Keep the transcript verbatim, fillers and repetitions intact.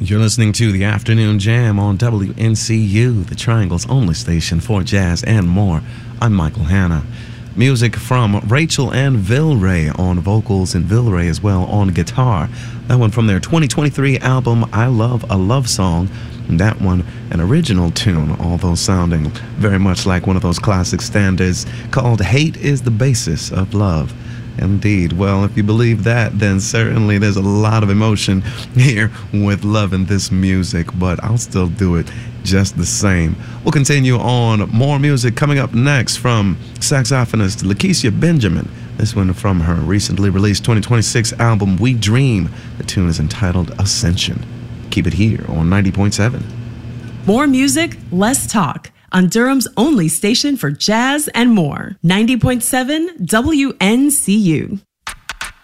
You're listening to the Afternoon Jam on W N C U, the Triangle's only station for jazz and more. I'm Michael Hanna. Music from Rachel and Vilray on vocals and Vilray as well on guitar. That one from their twenty twenty-three album, I Love a Love Song. And that one, an original tune, although sounding very much like one of those classic standards called Hate is the Basis of Love. Indeed. Well, if you believe that, then certainly there's a lot of emotion here with loving this music, but I'll still do it just the same. We'll continue on. More music coming up next from saxophonist Lakecia Benjamin. This one from her recently released twenty twenty-six album, We Dream. The tune is entitled Ascension. Keep it here on ninety point seven. More music, less talk. On Durham's only station for jazz and more. ninety point seven W N C U.